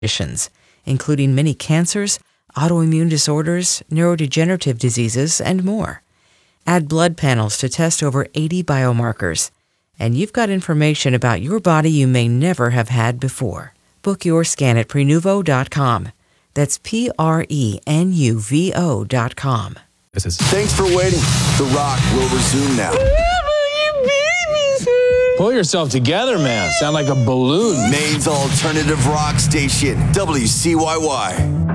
conditions, including many cancers, autoimmune disorders, neurodegenerative diseases, and more. Add blood panels to test over 80 biomarkers, and you've got information about your body you may never have had before. Book your scan at Prenuvo.com. That's Prenuvo.com. Thanks for waiting. The Rock will resume now. Pull yourself together, man. Sound like a balloon. Maine's alternative rock station, WCYY.